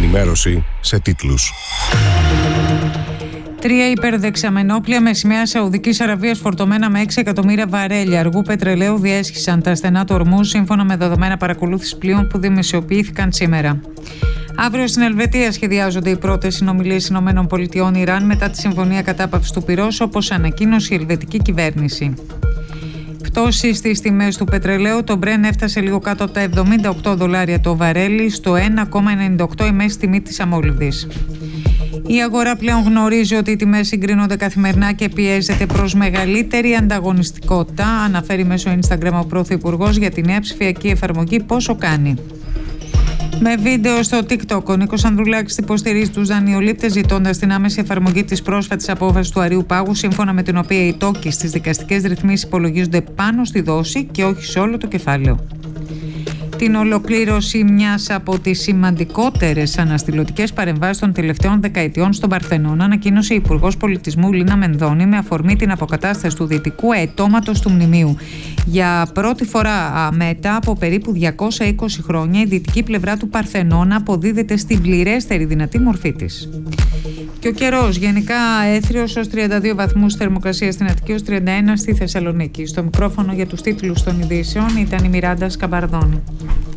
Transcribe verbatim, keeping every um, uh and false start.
ενημέρωση σε τίτλους. Τρία υπερδεξαμενόπλια με σημαία Σαουδικής Αραβίας φορτωμένα με έξι εκατομμύρια βαρέλια αργού πετρελαίου διέσχισαν τα στενά του Ορμούζ σύμφωνα με δεδομένα παρακολούθησης πλοίων που δημοσιοποιήθηκαν σήμερα. Αύριο στην Ελβετία σχεδιάζονται οι πρώτες συνομιλίες Ηνωμένων Πολιτειών Ιράν μετά τη συμφωνία κατάπαυσης του πυρός, όπως ανακοίνωσε η ελβετική κυβέρνηση. Πτώση στις τιμές του πετρελαίου, το Brent έφτασε λίγο κάτω από τα εβδομήντα οκτώ δολάρια το βαρέλι, στο ένα κόμμα ενενήντα οκτώ η μέση τιμή της αμόλυβδης. Η αγορά πλέον γνωρίζει ότι οι τιμές συγκρίνονται καθημερινά και πιέζεται προς μεγαλύτερη ανταγωνιστικότητα, αναφέρει μέσω Instagram ο Πρωθυπουργός για τη νέα ψηφιακή εφαρμογή Πόσο κάνει. Με βίντεο στο TikTok, ο Νίκος Ανδρουλάκης υποστηρίζει τους δανειολήπτες ζητώντας την άμεση εφαρμογή της πρόσφατης απόφασης του Αριού Πάγου, σύμφωνα με την οποία οι τόκοι στις δικαστικές ρυθμίσεις υπολογίζονται πάνω στη δόση και όχι σε όλο το κεφάλαιο. Την ολοκλήρωση μιας από τις σημαντικότερες αναστηλωτικές παρεμβάσεις των τελευταίων δεκαετιών στον Παρθενώνα ανακοίνωσε η Υπουργός Πολιτισμού Λίνα Μενδώνη με αφορμή την αποκατάσταση του δυτικού αετώματος του μνημείου. Για πρώτη φορά μετά από περίπου διακόσια είκοσι χρόνια η δυτική πλευρά του Παρθενώνα αποδίδεται στην πληρέστερη δυνατή μορφή της. Και ο καιρός γενικά έθριος ως τριάντα δύο βαθμούς, θερμοκρασία στην Αττική ως τριάντα ένα στη Θεσσαλονίκη. Στο μικρόφωνο για τους τίτλους των ειδήσεων ήταν η Μιράντα Σκαμπαρδόνη.